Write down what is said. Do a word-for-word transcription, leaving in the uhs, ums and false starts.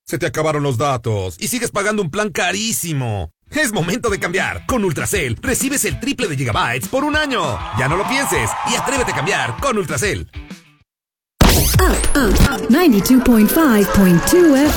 Se te acabaron los datos y sigues pagando un plan carísimo. Es momento de cambiar. Con Ultracel recibes el triple de gigabytes por un año. Ya no lo pienses y atrévete a cambiar con Ultracel. ninety-two point five point two F